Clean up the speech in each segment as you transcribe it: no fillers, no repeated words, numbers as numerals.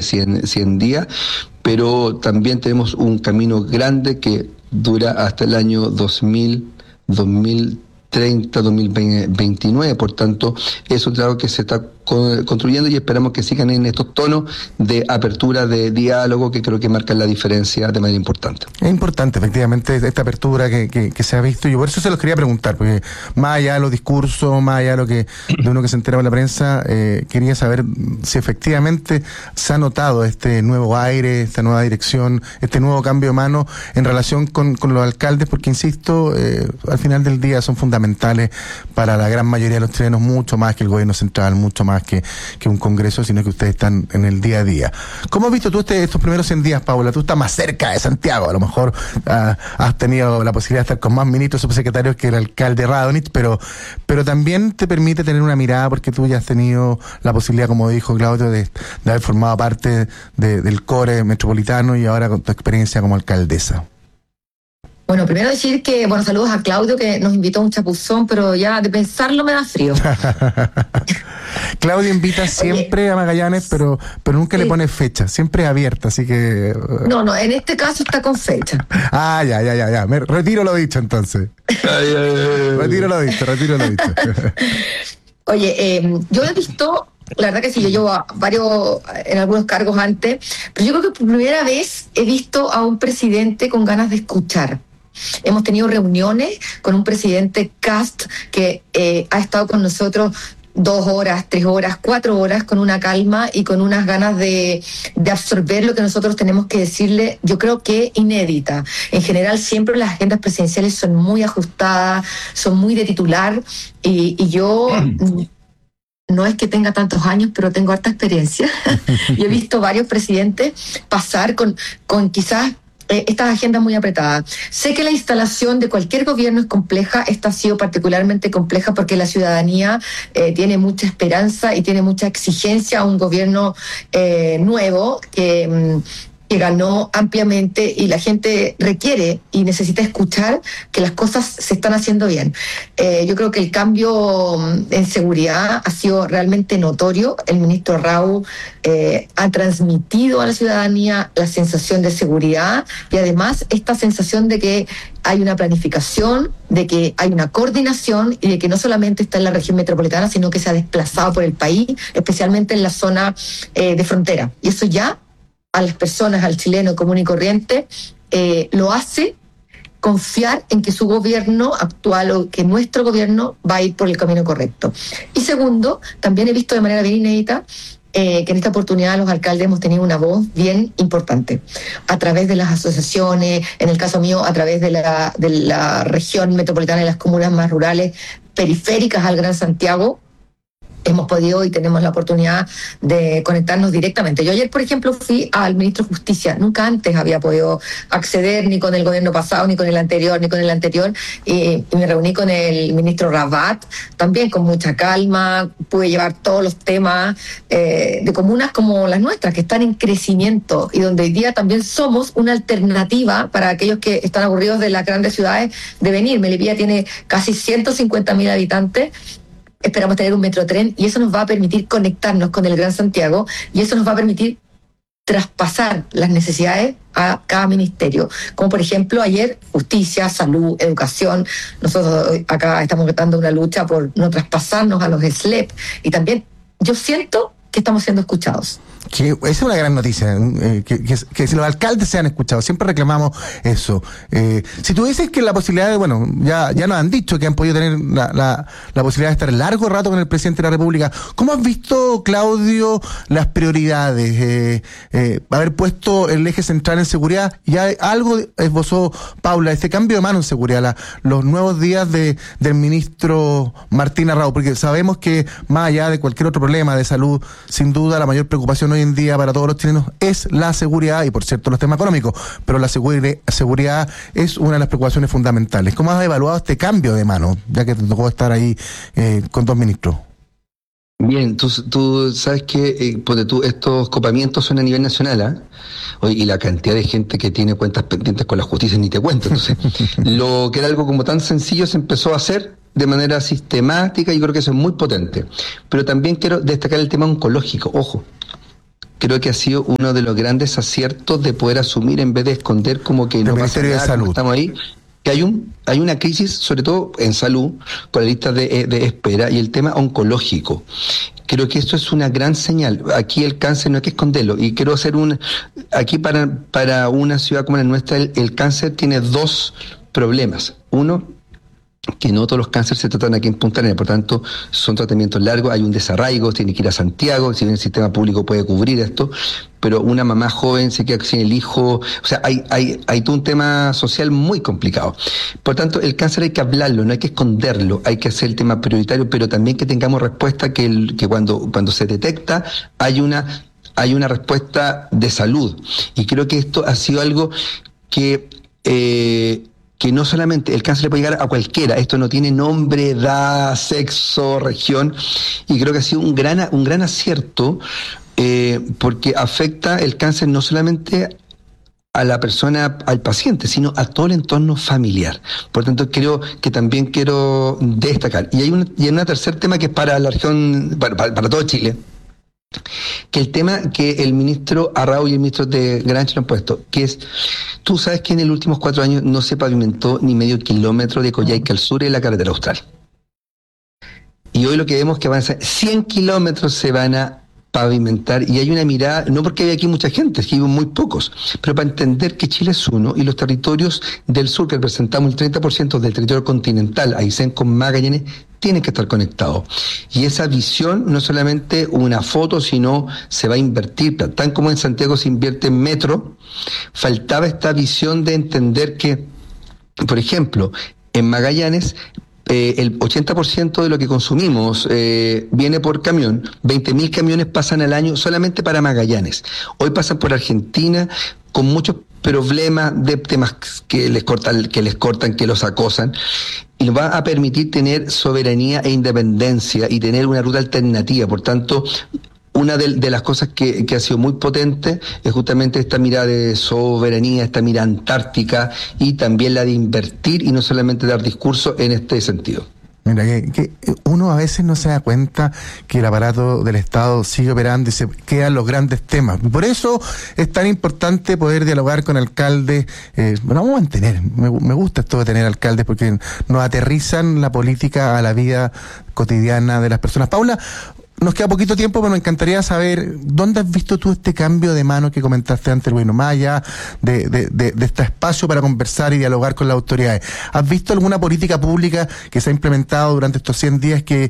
100 días, pero también tenemos un camino grande que dura hasta el año 2030, 2029, por tanto es un trabajo que se está construyendo y esperamos que sigan en estos tonos de apertura, de diálogo, que creo que marcan la diferencia de manera importante. Es importante, efectivamente, esta apertura que se ha visto, y por eso se los quería preguntar, porque más allá de los discursos, más allá de lo que de uno que se enteraba en la prensa, quería saber si efectivamente se ha notado este nuevo aire, esta nueva dirección, este nuevo cambio de mano en relación con los alcaldes, porque insisto, al final del día son fundamentales para la gran mayoría de los chilenos, mucho más que el gobierno central, mucho más que un congreso, sino que ustedes están en el día a día. ¿Cómo has visto tú estos primeros 100 días, Paula? Tú estás más cerca de Santiago, a lo mejor has tenido la posibilidad de estar con más ministros subsecretarios que el alcalde Radonich, pero también te permite tener una mirada, porque tú ya has tenido la posibilidad, como dijo Claudio, de haber formado parte del core metropolitano y ahora con tu experiencia como alcaldesa. Bueno, primero decir que, saludos a Claudio, que nos invitó a un chapuzón, pero ya de pensarlo me da frío. Claudio invita siempre a Magallanes, pero nunca le pone fecha, siempre es abierta, así que... No, en este caso está con fecha. Ya. Me retiro lo dicho, entonces. Retiro lo dicho. Oye, yo he visto... La verdad que sí, yo llevo en algunos cargos antes, pero yo creo que por primera vez he visto a un presidente con ganas de escuchar. Hemos tenido reuniones con un presidente Kast que ha estado con nosotros 2 horas, 3 horas, 4 horas, con una calma y con unas ganas de absorber lo que nosotros tenemos que decirle, yo creo que inédita. En general siempre las agendas presidenciales son muy ajustadas, son muy de titular, y yo... No es que tenga tantos años, pero tengo harta experiencia. Y he visto varios presidentes pasar con quizás estas agendas muy apretadas. Sé que la instalación de cualquier gobierno es compleja. Esta ha sido particularmente compleja porque la ciudadanía tiene mucha esperanza y tiene mucha exigencia a un gobierno nuevo que ganó ampliamente, y la gente requiere y necesita escuchar que las cosas se están haciendo bien. Yo creo que el cambio en seguridad ha sido realmente notorio. El ministro Rau ha transmitido a la ciudadanía la sensación de seguridad, y además esta sensación de que hay una planificación, de que hay una coordinación, y de que no solamente está en la región metropolitana, sino que se ha desplazado por el país, especialmente en la zona de frontera. Y eso ya a las personas, al chileno común y corriente, lo hace confiar en que su gobierno actual, o que nuestro gobierno va a ir por el camino correcto. Y segundo, también he visto de manera bien inédita que en esta oportunidad los alcaldes hemos tenido una voz bien importante a través de las asociaciones, en el caso mío a través de la región metropolitana y las comunas más rurales periféricas al Gran Santiago. Hemos podido y tenemos la oportunidad de conectarnos directamente. Yo ayer, por ejemplo, fui al ministro de Justicia. Nunca antes había podido acceder, ni con el gobierno pasado, ni con el anterior, y me reuní con el ministro Rabat, también con mucha calma. Pude llevar todos los temas de comunas como las nuestras, que están en crecimiento, y donde hoy día también somos una alternativa para aquellos que están aburridos de las grandes ciudades de venir. Melipilla tiene casi 150.000 habitantes. Esperamos tener un metrotren, y eso nos va a permitir conectarnos con el Gran Santiago, y eso nos va a permitir traspasar las necesidades a cada ministerio. Como por ejemplo ayer, justicia, salud, educación. Nosotros acá estamos dando una lucha por no traspasarnos a los SLEP, y también yo siento que estamos siendo escuchados. Que esa es una gran noticia, que si los alcaldes sean escuchados. Siempre reclamamos eso. Si tú dices que la posibilidad de, ya nos han dicho que han podido tener la posibilidad de estar largo rato con el presidente de la República, ¿cómo has visto, Claudio, las prioridades? Haber puesto el eje central en seguridad, ya algo esbozó Paula, este cambio de mano en seguridad, los nuevos días del ministro Martín Arrau, porque sabemos que más allá de cualquier otro problema de salud, sin duda la mayor preocupación hoy en día para todos los chilenos es la seguridad, y por cierto los temas económicos, pero la seguridad es una de las preocupaciones fundamentales. ¿Cómo has evaluado este cambio de mano, ya que te tocó estar ahí con 2 ministros? Bien, tú sabes que estos copamientos son a nivel nacional, y la cantidad de gente que tiene cuentas pendientes con la justicia ni te cuento. Entonces, lo que era algo como tan sencillo se empezó a hacer de manera sistemática, y creo que eso es muy potente. Pero también quiero destacar el tema oncológico. Ojo, creo que ha sido uno de los grandes aciertos de poder asumir en vez de esconder como que no pasa Ministerio de nada, Salud. estamos ahí. Que hay una crisis, sobre todo en salud, con la lista de espera y el tema oncológico. Creo que esto es una gran señal. Aquí el cáncer no hay que esconderlo. Y quiero hacer aquí para una ciudad como la nuestra, el cáncer tiene dos problemas. Uno, que no todos los cánceres se tratan aquí en Punta Arenas, por tanto son tratamientos largos, hay un desarraigo, tiene que ir a Santiago, si bien el sistema público puede cubrir esto, pero una mamá joven se queda sin el hijo, o sea, hay todo un tema social muy complicado. Por tanto, el cáncer hay que hablarlo, no hay que esconderlo, hay que hacer el tema prioritario, pero también que tengamos respuesta que cuando se detecta hay una respuesta de salud. Y creo que esto ha sido algo que no solamente el cáncer le puede llegar a cualquiera, esto no tiene nombre, edad, sexo, región, y creo que ha sido un gran acierto, porque afecta el cáncer no solamente a la persona, al paciente, sino a todo el entorno familiar. Por tanto, creo que también quiero destacar. Y hay un tercer tema que es para la región, para todo Chile, que el tema que el ministro Arrau y el ministro de Granchi lo han puesto, que es, tú sabes que en los últimos 4 años no se pavimentó ni medio kilómetro de Coyhaique al sur en la carretera austral. Y hoy lo que vemos es que van a ser 100 kilómetros se van a pavimentar, y hay una mirada, no porque hay aquí mucha gente, es que hay muy pocos, pero para entender que Chile es uno y los territorios del sur, que representamos el 30% del territorio continental, Aysén con Magallanes, tienen que estar conectados. Y esa visión no es solamente una foto, sino se va a invertir, tan como en Santiago se invierte en metro, faltaba esta visión de entender que, por ejemplo, en Magallanes, el 80% de lo que consumimos viene por camión. 20.000 camiones pasan al año solamente para Magallanes. Hoy pasan por Argentina con muchos problemas de temas que les cortan, que los acosan, y nos va a permitir tener soberanía e independencia y tener una ruta alternativa. Por tanto, una de las cosas que ha sido muy potente es justamente esta mirada de soberanía, esta mirada antártica, y también la de invertir y no solamente dar discurso en este sentido. Mira, que uno a veces no se da cuenta que el aparato del Estado sigue operando y se quedan los grandes temas. Por eso es tan importante poder dialogar con alcaldes. Vamos a mantener, me gusta esto de tener alcaldes porque nos aterrizan la política a la vida cotidiana de las personas. Paula, nos queda poquito tiempo, pero me encantaría saber dónde has visto tú este cambio de mano que comentaste antes, bueno, más allá de este espacio para conversar y dialogar con las autoridades. ¿Has visto alguna política pública que se ha implementado durante estos 100 días que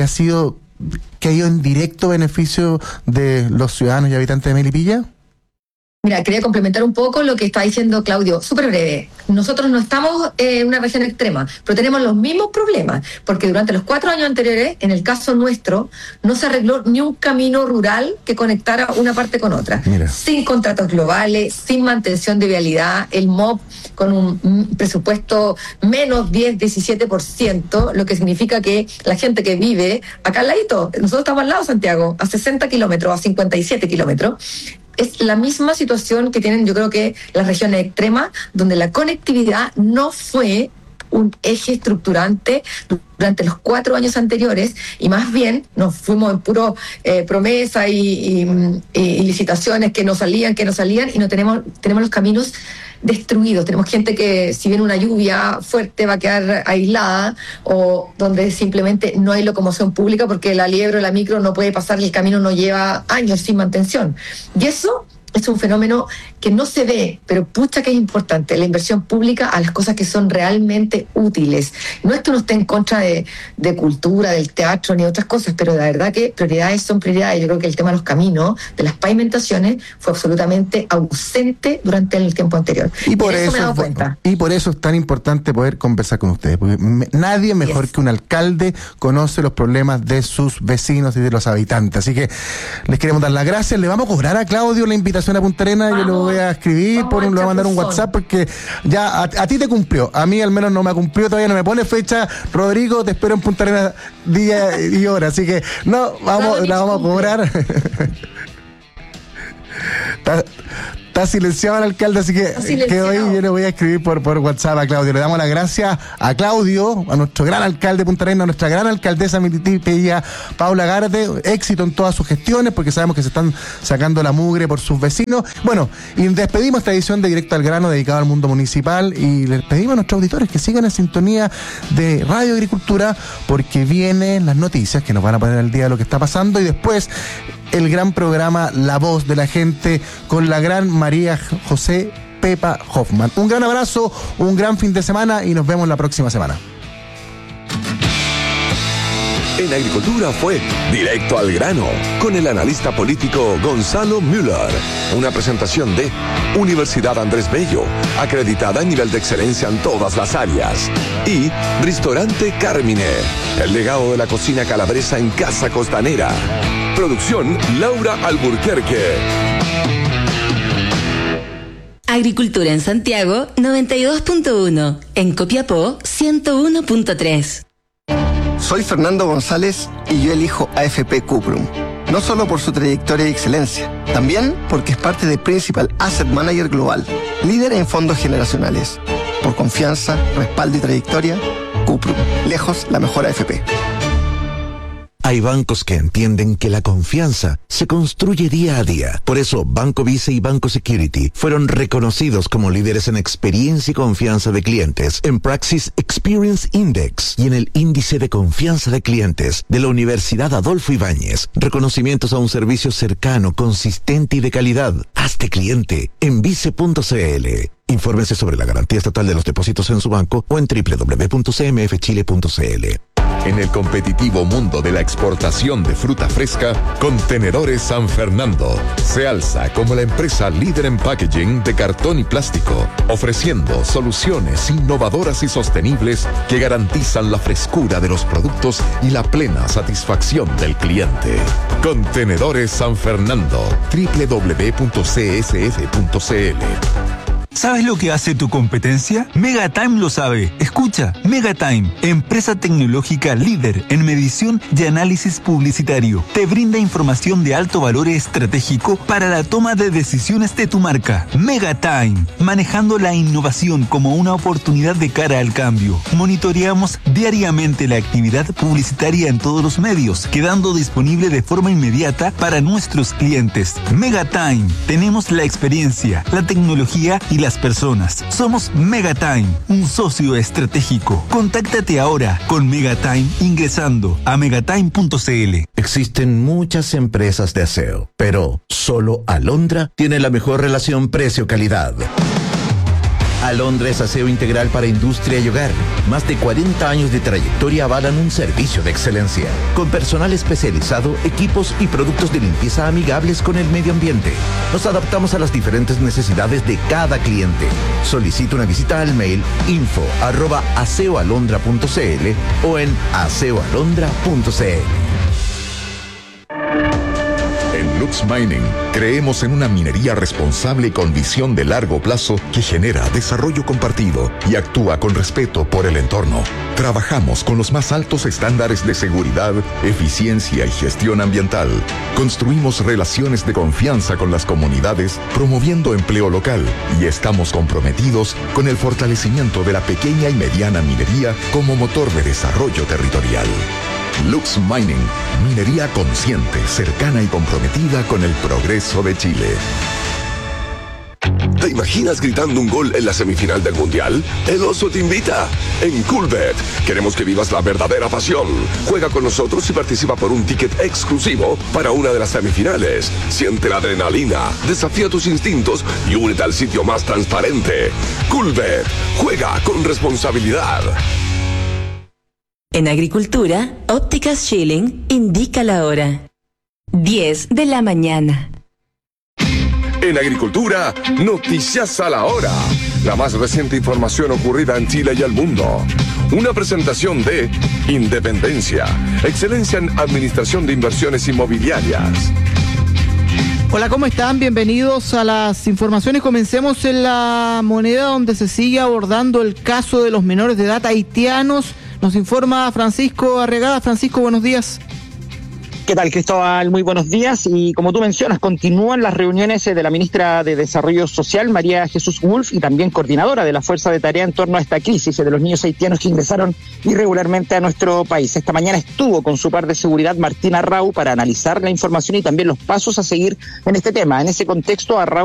ha ido en directo beneficio de los ciudadanos y habitantes de Melipilla? Mira, quería complementar un poco lo que está diciendo Claudio, súper breve. Nosotros no estamos en una región extrema, pero tenemos los mismos problemas, porque durante los 4 años anteriores, en el caso nuestro, no se arregló ni un camino rural que conectara una parte con otra. Mira. Sin contratos globales, sin mantención de vialidad, el MOP con un presupuesto menos 10-17%, lo que significa que la gente que vive acá al ladito, nosotros estamos al lado de Santiago, a 60 kilómetros, a 57 kilómetros, es la misma situación que tienen, yo creo que las regiones extremas, donde la conectividad no fue un eje estructurante durante los 4 años anteriores, y más bien nos fuimos en puro promesa y licitaciones que no salían, y no tenemos los caminos destruidos. Tenemos gente que, si viene una lluvia fuerte, va a quedar aislada, o donde simplemente no hay locomoción pública porque la liebre o la micro no puede pasar y el camino no lleva años sin mantención. Y eso es un fenómeno que no se ve, pero pucha que es importante, la inversión pública a las cosas que son realmente útiles. No es que uno esté en contra de cultura, del teatro, ni otras cosas, pero la verdad que prioridades son prioridades. Yo creo que el tema de los caminos, de las pavimentaciones, fue absolutamente ausente durante el tiempo anterior. Y por eso eso me he dado cuenta. Y por eso es tan importante poder conversar con ustedes, porque nadie mejor que un alcalde conoce los problemas de sus vecinos y de los habitantes. Así que les queremos dar las gracias. Le vamos a cobrar a Claudio la invitación a Punta Arenas. Yo lo voy a escribir, le voy a mandar un WhatsApp, porque ya a ti te cumplió, a mí al menos no me ha cumplido, todavía no me pone fecha. Rodrigo, te espero en Punta Arenas día y hora, así que la vamos a cobrar. Está silenciado el alcalde, así que hoy yo le voy a escribir por WhatsApp a Claudio. Le damos las gracias a Claudio, a nuestro gran alcalde de Punta Arenas, a nuestra gran alcaldesa militipella Paula Gárate. Éxito en todas sus gestiones, porque sabemos que se están sacando la mugre por sus vecinos. Bueno, y despedimos esta edición de Directo al Grano dedicado al mundo municipal, y les pedimos a nuestros auditores que sigan en sintonía de Radio Agricultura, porque vienen las noticias que nos van a poner al día de lo que está pasando, y después el gran programa La Voz de la Gente con la gran María José Pepa Hoffman. Un gran abrazo, un gran fin de semana, y nos vemos la próxima semana. En Agricultura fue Directo al Grano, con el analista político Gonzalo Müller. Una presentación de Universidad Andrés Bello, acreditada a nivel de excelencia en todas las áreas. Y Ristorante Carmine, el legado de la cocina calabresa en Casa Costanera. Producción Laura Alburquerque. Agricultura en Santiago 92.1, en Copiapó 101.3. Soy Fernando González y yo elijo AFP Cuprum. No solo por su trayectoria y excelencia, también porque es parte de Principal Asset Manager Global, líder en fondos generacionales. Por confianza, respaldo y trayectoria, Cuprum, lejos la mejor AFP. Hay bancos que entienden que la confianza se construye día a día. Por eso, Banco Vice y Banco Security fueron reconocidos como líderes en experiencia y confianza de clientes en Praxis Experience Index y en el Índice de Confianza de Clientes de la Universidad Adolfo Ibáñez. Reconocimientos a un servicio cercano, consistente y de calidad. Hazte cliente en vice.cl. Infórmese sobre la garantía estatal de los depósitos en su banco o en www.cmfchile.cl. En el competitivo mundo de la exportación de fruta fresca, Contenedores San Fernando se alza como la empresa líder en packaging de cartón y plástico, ofreciendo soluciones innovadoras y sostenibles que garantizan la frescura de los productos y la plena satisfacción del cliente. Contenedores San Fernando, www.csf.cl. ¿Sabes lo que hace tu competencia? Megatime lo sabe. Escucha, Megatime, empresa tecnológica líder en medición y análisis publicitario. Te brinda información de alto valor estratégico para la toma de decisiones de tu marca. Megatime, manejando la innovación como una oportunidad de cara al cambio. Monitoreamos diariamente la actividad publicitaria en todos los medios, quedando disponible de forma inmediata para nuestros clientes. Megatime, tenemos la experiencia, la tecnología y las personas. Somos Megatime, un socio estratégico. Contáctate ahora con Megatime ingresando a megatime.cl. Existen muchas empresas de aseo, pero solo Alondra tiene la mejor relación precio-calidad. Alondra es aseo integral para industria y hogar. Más de 40 años de trayectoria avalan un servicio de excelencia, con personal especializado, equipos y productos de limpieza amigables con el medio ambiente. Nos adaptamos a las diferentes necesidades de cada cliente. Solicita una visita al mail info@aseoalondra.cl o en aseoalondra.cl. En Lux Mining creemos en una minería responsable y con visión de largo plazo que genera desarrollo compartido y actúa con respeto por el entorno. Trabajamos con los más altos estándares de seguridad, eficiencia y gestión ambiental. Construimos relaciones de confianza con las comunidades, promoviendo empleo local, y estamos comprometidos con el fortalecimiento de la pequeña y mediana minería como motor de desarrollo territorial. Lux Mining, minería consciente, cercana y comprometida con el progreso de Chile. ¿Te imaginas gritando un gol en la semifinal del Mundial? El Oso te invita. En Coolbet queremos que vivas la verdadera pasión. Juega con nosotros y participa por un ticket exclusivo para una de las semifinales. Siente la adrenalina, desafía tus instintos y únete al sitio más transparente. Coolbet, juega con responsabilidad. En Agricultura, Ópticas Schilling indica la hora. 10 de la mañana. En Agricultura, noticias a la hora. La más reciente información ocurrida en Chile y el mundo. Una presentación de Independencia, excelencia en administración de inversiones inmobiliarias. Hola, ¿cómo están? Bienvenidos a las informaciones. Comencemos en La Moneda, donde se sigue abordando el caso de los menores de edad haitianos. Nos informa Francisco Arregada. Francisco, buenos días. ¿Qué tal, Cristóbal? Muy buenos días. Y como tú mencionas, continúan las reuniones de la ministra de Desarrollo Social, María Jesús Wolf, y también coordinadora de la Fuerza de Tarea en torno a esta crisis de los niños haitianos que ingresaron irregularmente a nuestro país. Esta mañana estuvo con su par de seguridad, Martín Arrau, para analizar la información y también los pasos a seguir en este tema. En ese contexto, Arrau